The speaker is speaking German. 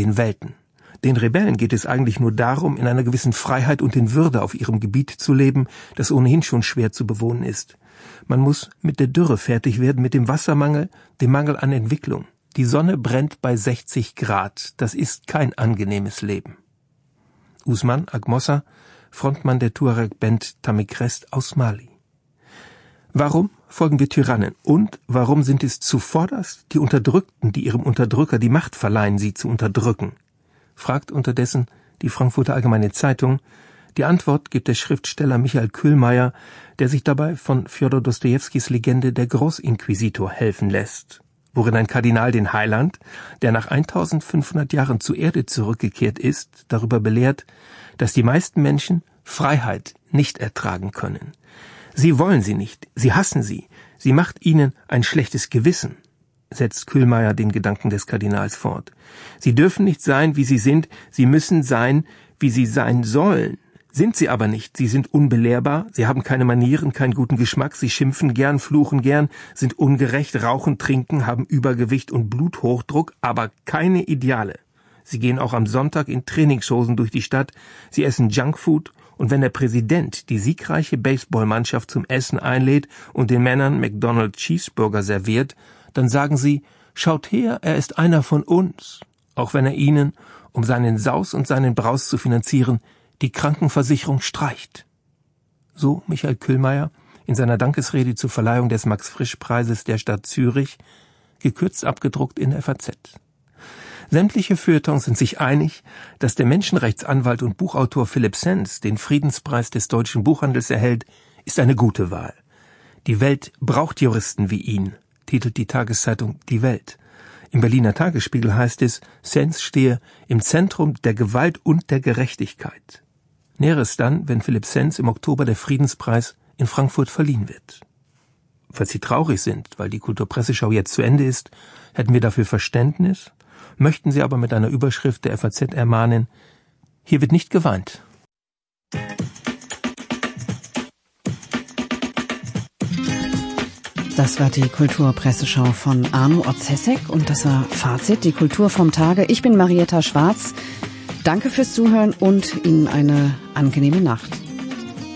den Welten. Den Rebellen geht es eigentlich nur darum, in einer gewissen Freiheit und in Würde auf ihrem Gebiet zu leben, das ohnehin schon schwer zu bewohnen ist. Man muss mit der Dürre fertig werden, mit dem Wassermangel, dem Mangel an Entwicklung. Die Sonne brennt bei 60 Grad. Das ist kein angenehmes Leben. Ousmane Agmossa, Frontmann der Tuareg-Band Tamikrest aus Mali. Warum folgen wir Tyrannen? Und warum sind es zuvorderst die Unterdrückten, die ihrem Unterdrücker die Macht verleihen, sie zu unterdrücken? Fragt unterdessen die Frankfurter Allgemeine Zeitung. Die Antwort gibt der Schriftsteller Michael Köhlmeier, der sich dabei von Fjodor Dostojewskis Legende Der Großinquisitor helfen lässt, worin ein Kardinal den Heiland, der nach 1500 Jahren zur Erde zurückgekehrt ist, darüber belehrt, dass die meisten Menschen Freiheit nicht ertragen können. Sie wollen sie nicht, sie hassen sie, sie macht ihnen ein schlechtes Gewissen, setzt Köhlmeier den Gedanken des Kardinals fort. Sie dürfen nicht sein, wie sie sind, sie müssen sein, wie sie sein sollen. Sind sie aber nicht, sie sind unbelehrbar, sie haben keine Manieren, keinen guten Geschmack, sie schimpfen gern, fluchen gern, sind ungerecht, rauchen, trinken, haben Übergewicht und Bluthochdruck, aber keine Ideale. Sie gehen auch am Sonntag in Trainingshosen durch die Stadt, sie essen Junkfood, und wenn der Präsident die siegreiche Baseballmannschaft zum Essen einlädt und den Männern McDonald's Cheeseburger serviert, dann sagen sie, schaut her, er ist einer von uns, auch wenn er ihnen, um seinen Saus und seinen Braus zu finanzieren, die Krankenversicherung streicht. So Michael Köhlmeier in seiner Dankesrede zur Verleihung des Max-Frisch-Preises der Stadt Zürich, gekürzt abgedruckt in der FAZ. Sämtliche Feuilletons sind sich einig, dass der Menschenrechtsanwalt und Buchautor Philipp Sens den Friedenspreis des deutschen Buchhandels erhält, ist eine gute Wahl. Die Welt braucht Juristen wie ihn, titelt die Tageszeitung Die Welt. Im Berliner Tagesspiegel heißt es, Sens stehe im Zentrum der Gewalt und der Gerechtigkeit. Näheres dann, wenn Philipp Sens im Oktober der Friedenspreis in Frankfurt verliehen wird. Falls Sie traurig sind, weil die Kulturpresseschau jetzt zu Ende ist, hätten wir dafür Verständnis, möchten Sie aber mit einer Überschrift der FAZ ermahnen, hier wird nicht geweint. Das war die Kulturpresseschau von Arno Orzesek und das war Fazit, die Kultur vom Tage. Ich bin Marietta Schwarz. Danke fürs Zuhören und Ihnen eine angenehme Nacht.